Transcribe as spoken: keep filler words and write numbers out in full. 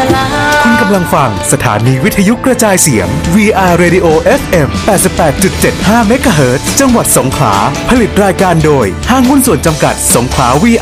คุณกำลังฟังสถานีวิทยุกระจายเสียง วี อาร์ Radio เอฟ เอ็ม แปดสิบแปดจุดเจ็ดห้า เมกะเฮิรตซ์ จังหวัดสงขลาผลิตรายการโดยห้างหุ้นส่วนจำกัดสงขลา วี